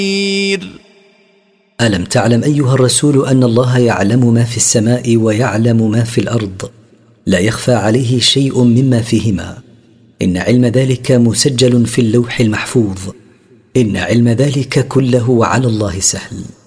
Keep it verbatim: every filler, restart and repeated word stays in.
ألم تعلم أيها الرسول أن الله يعلم ما في السماء ويعلم ما في الأرض، لا يخفى عليه شيء مما فيهما، إن علم ذلك مسجل في اللوح المحفوظ، إن علم ذلك كله على الله سهل.